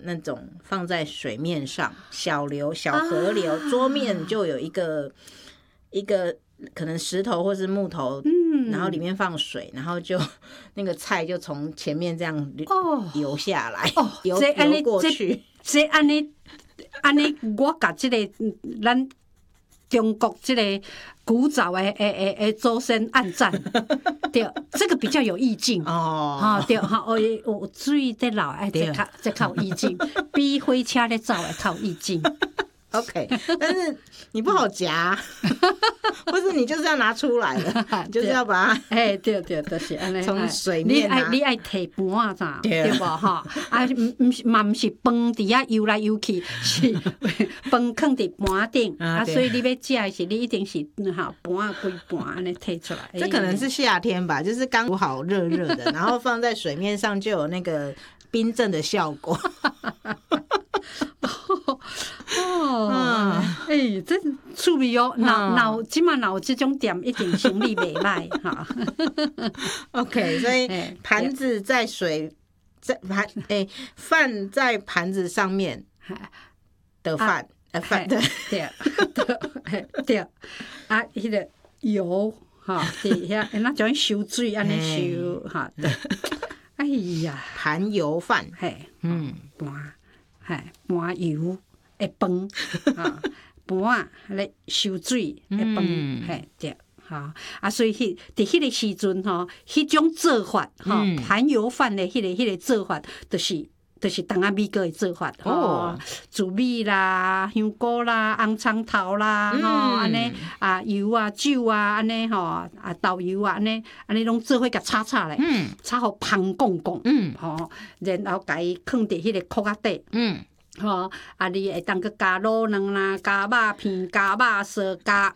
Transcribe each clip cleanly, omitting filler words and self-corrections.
那种放在水面上，小流、小河流，桌面就有一个可能石头或是木头，然后里面放水，然后就那个菜就从前面这样流下来，游过去。 这安尼，我甲这个咱中国这个古早的祖先按赞，对，这个比较有意境对有水在流，这较有意境，比火车咧走的较有意境。 OK， 但是你不好夹，或是你就是要拿出来了，就是要把它， 对，就是安尼。 从水面你爱摕盘啊，咋对无哈？毋是饭伫遐游来游去，是饭放伫盘顶所以你要食的是，你一定是盘规盘安尼摕出来。 这可能是夏天吧，就是刚煮好热热的，然后放在水面上就有那个冰镇的效果。 这趣味哦！即马有这种店，一定生意袂歹哈。 OK， 所以盘子在饭在盘子上面的饭， 对，迄个油伫遐，那种收水安尼收哎呀， 盘油饭， 盘油的饭盘咧收水的饭，对，所以伫迄个时阵迄种做法盘油饭的迄个做法，就是东仔米糕的做法猪米啦、香菇啦、红葱头啦，安尼油啊、酒啊，安尼豆油啊，安尼拢做伙甲炒咧，炒互香滚滚，然后甲伊放伫迄个壳仔底，你会当去加卤卵啦、加肉片、加肉丝、加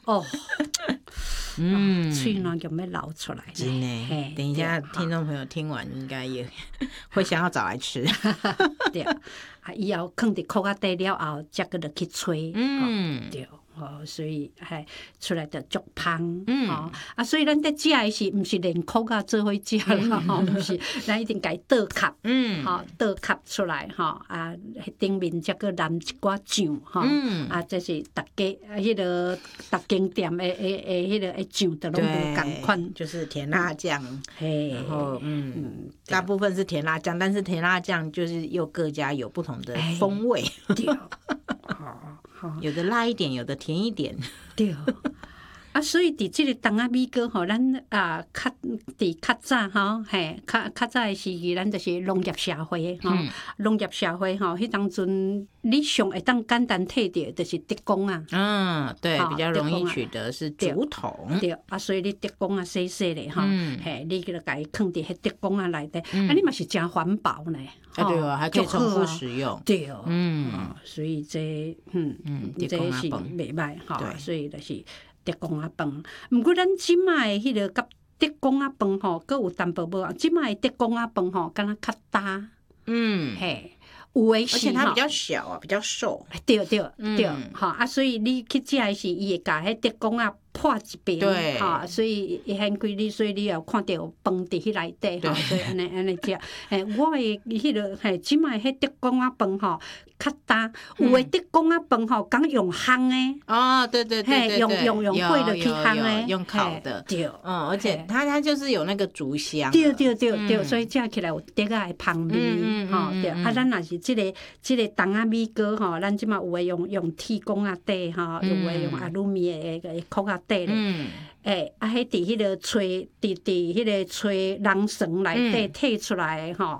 嘴软就要流出来。 真的，等一下听众朋友听完应该也会想要找来吃。 对，以后放伫壳仔底了后，才搁落去吹。对。所以出来就足香所以咱在食的是毋是连壳啊做伙食啦毋是，咱一定甲伊倒壳倒壳出来顶面才搁淋一寡酱这是逐家迄个逐间店的迄个酱都拢无共款， 就是甜辣酱，然后大部分是甜辣酱，但是甜辣酱就是又各家有不同的风味。 对。 有的辣一点，有的甜一点。 对，所以伫即个东仔米糕咱较早较早的时期，咱就是农业社会农业社会迄当阵你上会当简单摕到就是竹竿对，比较容易取得是竹筒。 对所以你竹竿细细的你就甲伊放伫迄竹竿内底，你嘛是真环保呢。 对还可以重复使用。 对所以这是袂歹所以就是竹竿饭。毋过咱即卖迄个甲竹竿饭阁有淡薄无即卖竹竿饭敢若较大。有的是， 而且它比较小比较瘦。 对，所以你去食的是伊会甲迄竹竿破一边， 对所以伊很贵你，所以你也看到饭伫迄内底所以安尼食。我的迄个即卖迄竹竿饭较大，有的竹竿饭敢用烘的。 对， 用火落去烘的， 用烤的。 对， 而且它就是有那个竹香。 对，所以食起来有竹仔的香味。对，咱若是即个东仔米糕咱即卖有诶用铁管仔底有诶用阿鲁米的壳仔底咧。迄伫迄个吹，伫迄个吹人绳内底摕出来较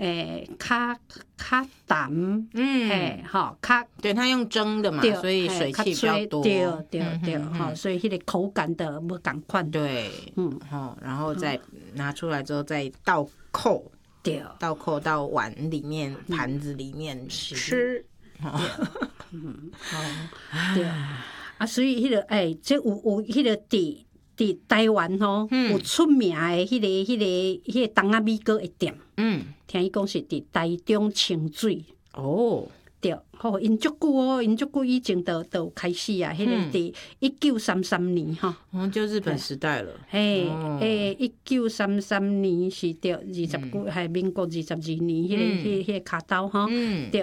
淡， 对，它用蒸的嘛，所以水气比较多。 对，所以迄个口感的无共款。 对，然后再拿出来之后再倒扣到碗里面、盘子里面吃。 对所以迄个这有迄个伫台湾有出名的迄个东仔米糕的店，听伊讲是伫台中清水。对，因足久以前都有开始迄个伫1933年就日本时代了。 1933年是着20几，民国22年迄个卡刀对。